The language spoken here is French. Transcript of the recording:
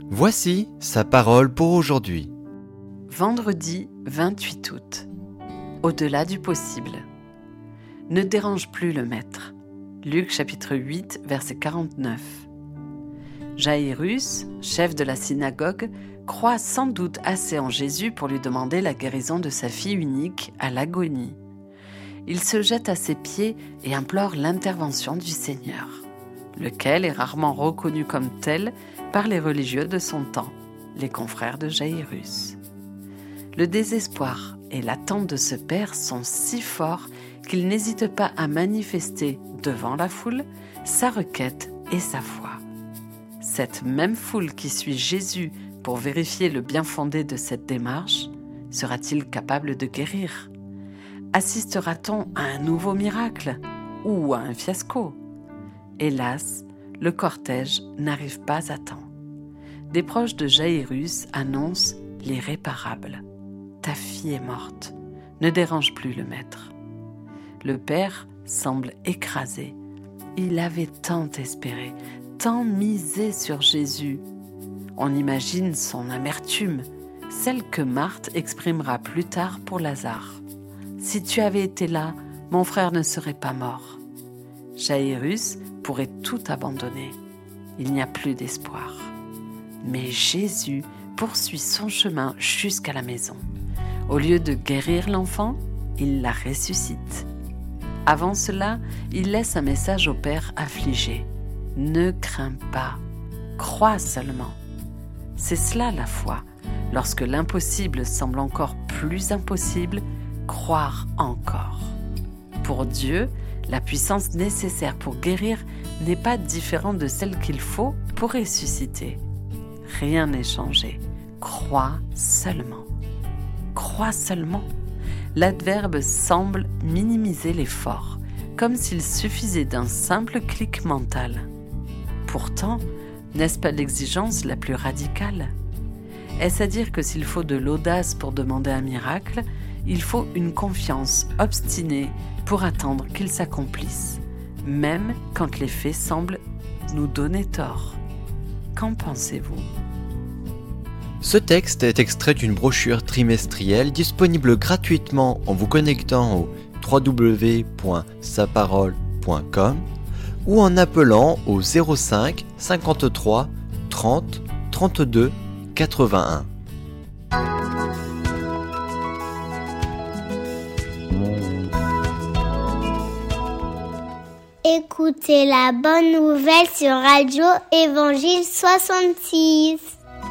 Voici sa parole pour aujourd'hui. Vendredi 28 août. Au-delà du possible. Ne dérange plus le maître. Luc chapitre 8, verset 49. Jaïrus, chef de la synagogue, croit sans doute assez en Jésus pour lui demander la guérison de sa fille unique à l'agonie. Il se jette à ses pieds et implore l'intervention du Seigneur, lequel est rarement reconnu comme tel par les religieux de son temps, les confrères de Jaïrus. Le désespoir et l'attente de ce père sont si forts qu'il n'hésite pas à manifester devant la foule sa requête et sa foi. Cette même foule qui suit Jésus pour vérifier le bien-fondé de cette démarche, sera-t-il capable de guérir ? Assistera-t-on à un nouveau miracle ou à un fiasco ? Hélas, le cortège n'arrive pas à temps. Des proches de Jaïrus annoncent l'irréparable. « Ta fille est morte, ne dérange plus le maître. » Le père semble écrasé. Il avait tant espéré, tant misé sur Jésus. On imagine son amertume, celle que Marthe exprimera plus tard pour Lazare. « Si tu avais été là, mon frère ne serait pas mort. » Jaïrus pourrait tout abandonner. Il n'y a plus d'espoir. Mais Jésus poursuit son chemin jusqu'à la maison. Au lieu de guérir l'enfant, il la ressuscite. Avant cela, il laisse un message au père affligé. « Ne crains pas, crois seulement. » C'est cela la foi. Lorsque l'impossible semble encore plus impossible, croire encore. Pour Dieu, la puissance nécessaire pour guérir n'est pas différente de celle qu'il faut pour ressusciter. Rien n'est changé. Crois seulement. Crois seulement. L'adverbe semble minimiser l'effort, comme s'il suffisait d'un simple clic mental. Pourtant, n'est-ce pas l'exigence la plus radicale ? Est-ce à dire que s'il faut de l'audace pour demander un miracle, il faut une confiance obstinée pour attendre qu'il s'accomplisse, même quand les faits semblent nous donner tort. Qu'en pensez-vous ? Ce texte est extrait d'une brochure trimestrielle disponible gratuitement en vous connectant au www.saparole.com ou en appelant au 05 53 30 32 81. Écoutez la bonne nouvelle sur Radio Évangile 66.